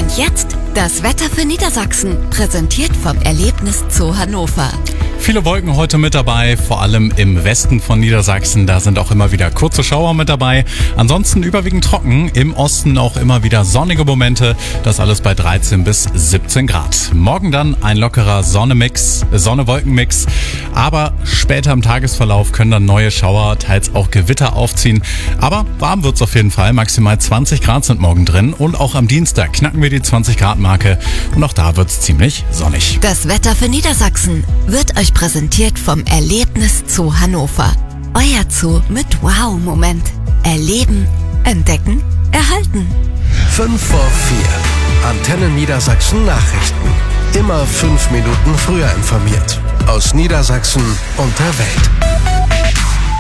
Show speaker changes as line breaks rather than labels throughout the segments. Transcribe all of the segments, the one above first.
Und jetzt das Wetter für Niedersachsen, präsentiert vom Erlebnis Zoo Hannover.
Viele Wolken heute mit dabei, vor allem im Westen von Niedersachsen. Da sind auch immer wieder kurze Schauer mit dabei. Ansonsten überwiegend trocken, im Osten auch immer wieder sonnige Momente. Das alles bei 13 bis 17 Grad. Morgen dann ein lockerer Sonne-Wolken-Mix. Aber später im Tagesverlauf können dann neue Schauer, teils auch Gewitter aufziehen. Aber warm wird's auf jeden Fall. Maximal 20 Grad sind morgen drin. Und auch am Dienstag knacken wir die 20 Grad Marke. Und auch da wird's ziemlich sonnig.
Das Wetter für Niedersachsen wird euch präsentiert vom Erlebnis Zoo Hannover. Euer Zoo mit Wow-Moment. Erleben, entdecken, erhalten.
5 vor 4. Antenne Niedersachsen Nachrichten. Immer 5 Minuten früher informiert. Aus Niedersachsen und der Welt.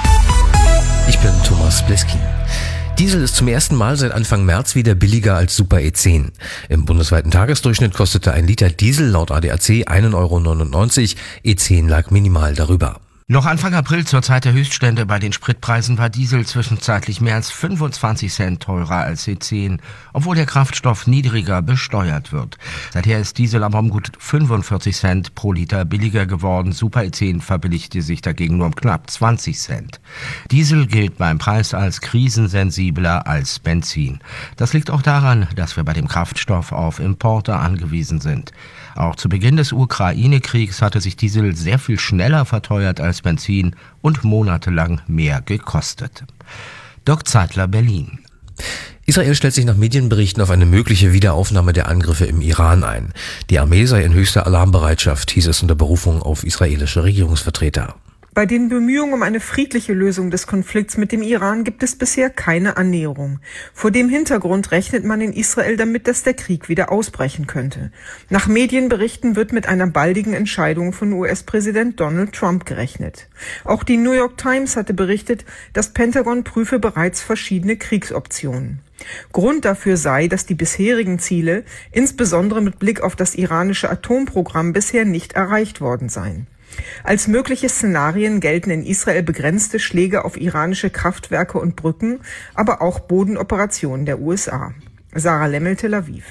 Ich bin Thomas Bleskin. Diesel ist zum ersten Mal seit Anfang März wieder billiger als Super E10. Im bundesweiten Tagesdurchschnitt kostete ein Liter Diesel laut ADAC 1,99 €, E10 lag minimal darüber.
Noch Anfang April zur Zeit der Höchststände bei den Spritpreisen war Diesel zwischenzeitlich mehr als 25 Cent teurer als E10, obwohl der Kraftstoff niedriger besteuert wird. Seither ist Diesel aber um gut 45 Cent pro Liter billiger geworden. Super E10 verbilligte sich dagegen nur um knapp 20 Cent. Diesel gilt beim Preis als krisensensibler als Benzin. Das liegt auch daran, dass wir bei dem Kraftstoff auf Importe angewiesen sind. Auch zu Beginn des Ukraine-Kriegs hatte sich Diesel sehr viel schneller verteuert als Benzin und monatelang mehr gekostet. Dirk Zeitler, Berlin.
Israel stellt sich nach Medienberichten auf eine mögliche Wiederaufnahme der Angriffe im Iran ein. Die Armee sei in höchster Alarmbereitschaft, hieß es unter Berufung auf israelische Regierungsvertreter.
Bei den Bemühungen um eine friedliche Lösung des Konflikts mit dem Iran gibt es bisher keine Annäherung. Vor dem Hintergrund rechnet man in Israel damit, dass der Krieg wieder ausbrechen könnte. Nach Medienberichten wird mit einer baldigen Entscheidung von US-Präsident Donald Trump gerechnet. Auch die New York Times hatte berichtet, das Pentagon prüfe bereits verschiedene Kriegsoptionen. Grund dafür sei, dass die bisherigen Ziele, insbesondere mit Blick auf das iranische Atomprogramm, bisher nicht erreicht worden seien. Als mögliche Szenarien gelten in Israel begrenzte Schläge auf iranische Kraftwerke und Brücken, aber auch Bodenoperationen der USA. Sarah Lemmel, Tel Aviv.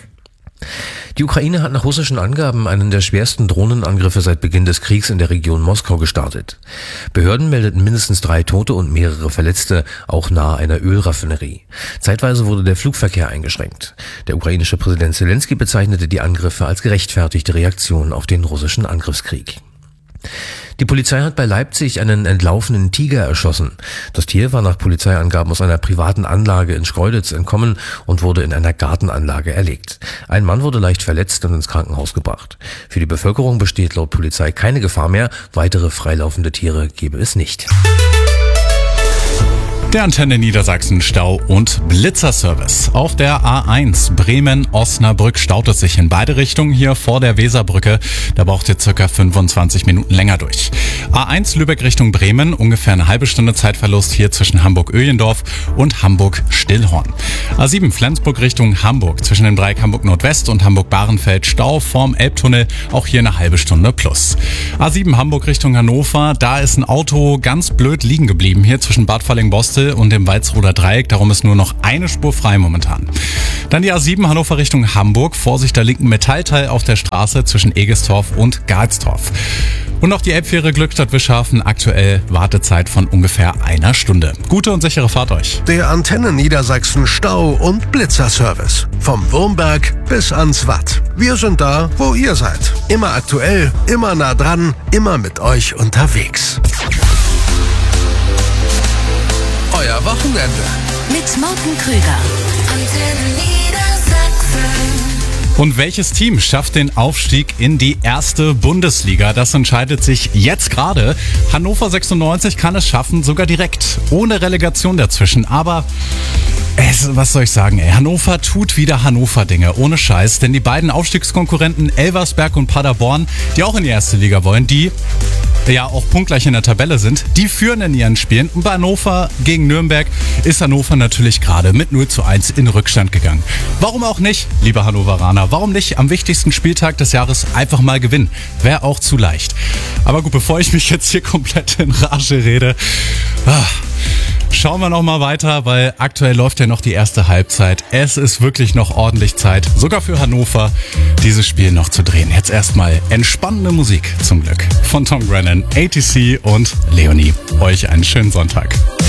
Die Ukraine hat nach russischen Angaben einen der schwersten Drohnenangriffe seit Beginn des Kriegs in der Region Moskau gestartet. Behörden meldeten mindestens 3 Tote und mehrere Verletzte, auch nahe einer Ölraffinerie. Zeitweise wurde der Flugverkehr eingeschränkt. Der ukrainische Präsident Zelensky bezeichnete die Angriffe als gerechtfertigte Reaktion auf den russischen Angriffskrieg. Die Polizei hat bei Leipzig einen entlaufenen Tiger erschossen. Das Tier war nach Polizeiangaben aus einer privaten Anlage in Schkeuditz entkommen und wurde in einer Gartenanlage erlegt. Ein Mann wurde leicht verletzt und ins Krankenhaus gebracht. Für die Bevölkerung besteht laut Polizei keine Gefahr mehr. Weitere freilaufende Tiere gebe es nicht.
Der Antenne Niedersachsen Stau- und Blitzerservice. Auf der A1 Bremen-Osnabrück staut es sich in beide Richtungen hier vor der Weserbrücke. Da braucht ihr circa 25 Minuten länger durch. A1 Lübeck Richtung Bremen, ungefähr eine halbe Stunde Zeitverlust hier zwischen Hamburg-Öhlendorf und Hamburg-Stillhorn. A7 Flensburg Richtung Hamburg, zwischen dem Dreieck Hamburg-Nordwest und Hamburg-Bahrenfeld Stau vorm Elbtunnel, auch hier eine halbe Stunde plus. A7 Hamburg Richtung Hannover, da ist ein Auto ganz blöd liegen geblieben, hier zwischen Bad Falling-Bostel und dem Walsroder Dreieck. Darum ist nur noch eine Spur frei momentan. Dann die A7 Hannover Richtung Hamburg. Vorsicht, da liegt ein Metallteil auf der Straße zwischen Egestorf und Galstorf. Und noch die Elbfähre Glückstadt-Wischhafen. Aktuell Wartezeit von ungefähr einer Stunde. Gute und sichere Fahrt euch.
Der Antenne Niedersachsen Stau- und Blitzerservice. Vom Wurmberg bis ans Watt. Wir sind da, wo ihr seid. Immer aktuell, immer nah dran, immer mit euch unterwegs. Euer Wochenende.
Mit Morten Krüger.
Antenne Niedersachsen.
Und welches Team schafft den Aufstieg in die erste Bundesliga? Das entscheidet sich jetzt gerade. Hannover 96 kann es schaffen, sogar direkt, ohne Relegation dazwischen. Aber was soll ich sagen, ey? Hannover tut wieder Hannover-Dinge, ohne Scheiß. Denn die beiden Aufstiegskonkurrenten Elversberg und Paderborn, die auch in die erste Liga wollen, die ja auch punktgleich in der Tabelle sind, die führen in ihren Spielen. Und bei Hannover gegen Nürnberg ist Hannover natürlich gerade mit 0:1 in Rückstand gegangen. Warum auch nicht, liebe Hannoveraner? Warum nicht am wichtigsten Spieltag des Jahres einfach mal gewinnen? Wäre auch zu leicht. Aber gut, bevor ich mich jetzt hier komplett in Rage rede, Schauen wir noch mal weiter, weil aktuell läuft ja noch die erste Halbzeit. Es ist wirklich noch ordentlich Zeit, sogar für Hannover, dieses Spiel noch zu drehen. Jetzt erstmal entspannende Musik zum Glück von Tom Grennan, ATC und Leonie. Euch einen schönen Sonntag.